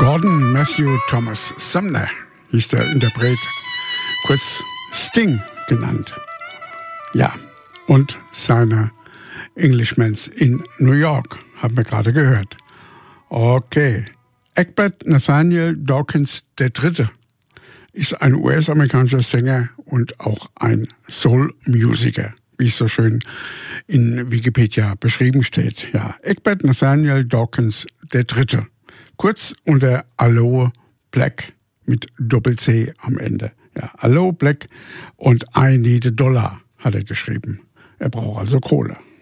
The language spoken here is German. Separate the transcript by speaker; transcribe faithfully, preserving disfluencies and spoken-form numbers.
Speaker 1: Gordon Matthew Thomas Sumner hieß der Interpret, kurz Sting genannt. Ja, und seine Englishmen in New York, haben wir gerade gehört. Okay, Egbert Nathaniel Dawkins der Dritte ist ein U S-amerikanischer Sänger und auch ein Soul-Musiker, wie es so schön in Wikipedia beschrieben steht. Ja, Egbert Nathaniel Dawkins der Dritte, kurz unter Aloe Black mit Doppel-C am Ende. Ja, Aloe Black und I Need a Dollar hat er geschrieben. Er braucht also Kohle.